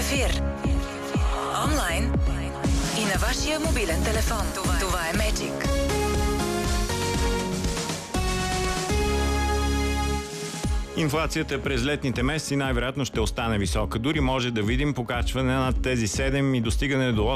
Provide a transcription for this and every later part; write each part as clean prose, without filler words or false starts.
ефир. Онлайн и на вашия мобилен телефон. Това е Magic. Инфлацията през летните месеци най-вероятно ще остане висока. Дори може да видим покачване на тези 7 и достигане до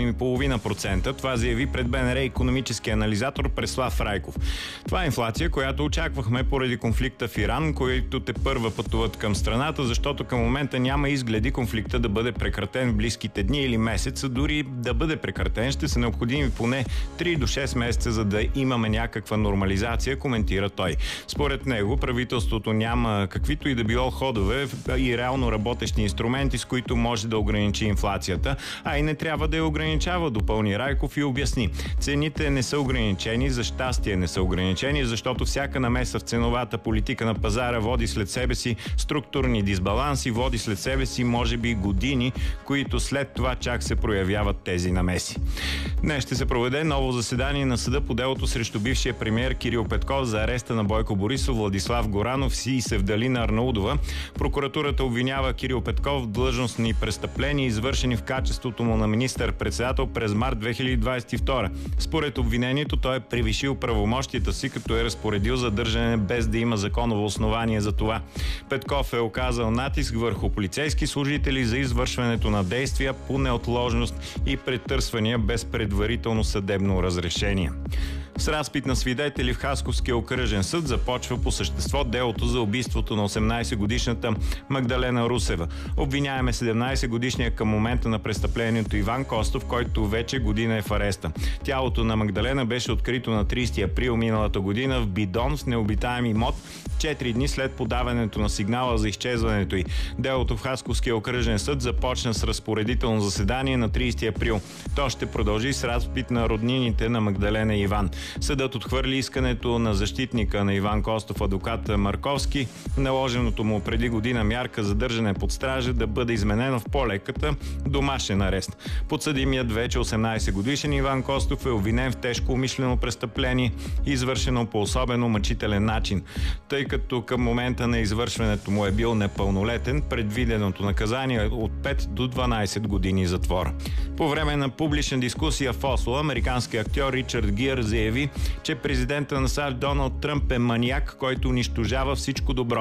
8-8,5%. Това заяви пред БНР икономически анализатор Преслав Райков. Това е инфлация, която очаквахме поради конфликта в Иран, които тепърва пътуват към страната, защото към момента няма изгледи конфликта да бъде прекратен в близките дни или месеца. Дори да бъде прекратен, ще са необходими поне 3 до 6 месеца, за да имаме някаква нормализация, коментира той. Според него правителството няма каквито и да било ходове и реално работещи инструменти, с които може да ограничи инфлацията, а и не трябва да я ограничава, допълни Райков и обясни. Цените не са ограничени, за щастие не са ограничени, защото всяка намеса в ценовата политика на пазара води след себе си структурни дисбаланси, води след себе си може би години, които след това чак се проявяват тези намеси. Днес ще се проведе ново заседание на съда по делото срещу бившия премиер Кирил Петков за ареста на Бойко Борисов, Владислав Горанов и Севдалина Арнаудова. Прокуратурата обвинява Кирил Петков в длъжностни престъпления, извършени в качеството му на министър-председател през март 2022. Според обвинението той е превишил правомощията си, като е разпоредил задържане без да има законово основание за това. Петков е оказал натиск върху полицейски служители за извършването на действия по неотложност и претърсвания без предварително съдебно разрешение. С разпит на свидетели в Хасковския окръжен съд започва по същество делото за убийството на 18-годишната Магдалена Русева. Обвиняем е 17-годишния към момента на престъплението Иван Костов, който вече година е в ареста. Тялото на Магдалена беше открито на 30 април миналата година в бидон с необитаем имот, 4 дни след подаването на сигнала за изчезването й. Делото в Хасковския окръжен съд започна с разпоредително заседание на 30 април. То ще продължи с разпит на роднините на Магдалена и Иван. Съдът отхвърли искането на защитника на Иван Костов, адвокат Марковски, наложеното му преди година мярка задържане под стража да бъде изменена в по-леката домашен арест. Подсъдимият вече 18 годишен Иван Костов е обвинен в тежко умишлено престъпление, извършено по особено мъчителен начин. Тъй като към момента на извършването му е бил непълнолетен, предвиденото наказание е от 5 до 12 години затвор. По време на публична дискусия в Осло, американският актьор Ричард Гир заяви, че президента на САЩ Доналд Тръмп е маниак, който унищожава всичко добро.